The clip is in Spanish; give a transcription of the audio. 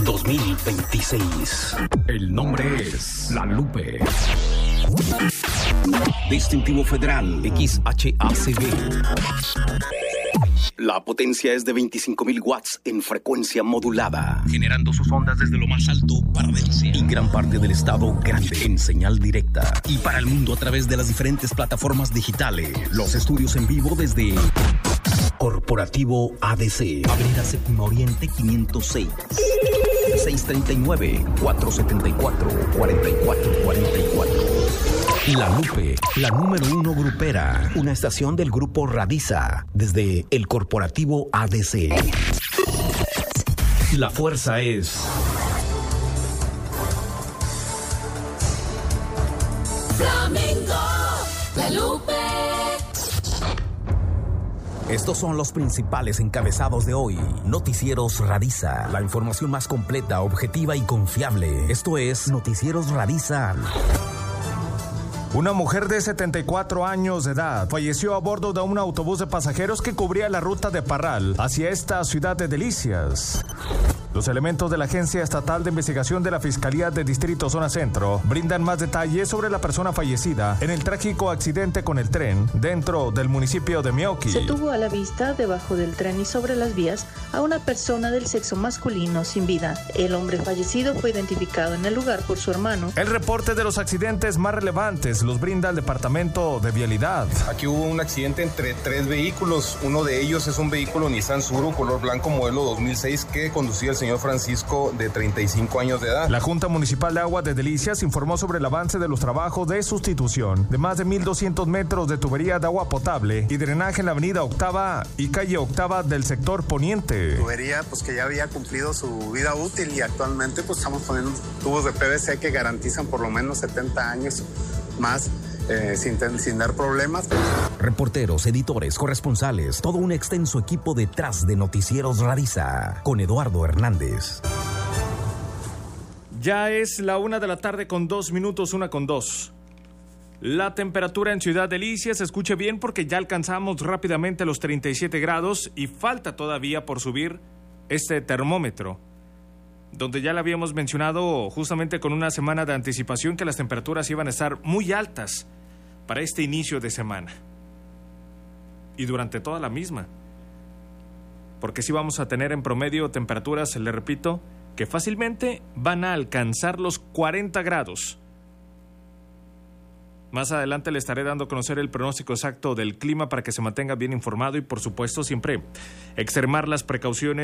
2026. El nombre es La Lupe. Distintivo Federal XHACB. La potencia es de 25.000 watts en frecuencia modulada, generando sus ondas desde lo más alto para Delicias y gran parte del estado grande en señal directa y para el mundo a través de las diferentes plataformas digitales. Los estudios en vivo desde Corporativo ADC, Avenida Séptimo Oriente 506, 639-474-4444. La Lupe, la número 1 grupera, una estación del grupo Radiza, desde el Corporativo ADC. La fuerza es Flamenco, La Lupe. Estos son los principales encabezados de hoy. Noticieros Radiza, la información más completa, objetiva y confiable. Esto es Noticieros Radiza. Una mujer de 74 años de edad falleció a bordo de un autobús de pasajeros que cubría la ruta de Parral hacia esta ciudad de Delicias. Los elementos de la Agencia Estatal de Investigación de la Fiscalía de Distrito Zona Centro brindan más detalles sobre la persona fallecida en el trágico accidente con el tren dentro del municipio de Meoqui. Se tuvo a la vista, debajo del tren y sobre las vías, a una persona del sexo masculino sin vida. El hombre fallecido fue identificado en el lugar por su hermano. El reporte de los accidentes más relevantes los brinda el Departamento de Vialidad. Aquí hubo un accidente entre 3 vehículos. Uno de ellos es un vehículo Nissan Suru color blanco modelo 2006 que conducía el señor Francisco, de 35 años de edad. La Junta Municipal de Agua de Delicias informó sobre el avance de los trabajos de sustitución de más de 1,200 metros de tubería de agua potable y drenaje en la avenida Octava y calle Octava del sector poniente. Tubería pues que ya había cumplido su vida útil y actualmente pues estamos poniendo tubos de PVC que garantizan por lo menos 70 años más. Sin dar problemas. Reporteros, editores, corresponsales, todo un extenso equipo detrás de Noticieros Radiza, con Eduardo Hernández. Ya es la 1:02 p.m, 1:02. La temperatura en Ciudad Delicias, escuche bien porque ya alcanzamos rápidamente los 37 grados y falta todavía por subir este termómetro, donde ya le habíamos mencionado justamente con una semana de anticipación que las temperaturas iban a estar muy altas para este inicio de semana y durante toda la misma, porque sí vamos a tener en promedio temperaturas, le repito, que fácilmente van a alcanzar los 40 grados. Más adelante le estaré dando a conocer el pronóstico exacto del clima para que se mantenga bien informado y por supuesto siempre extremar las precauciones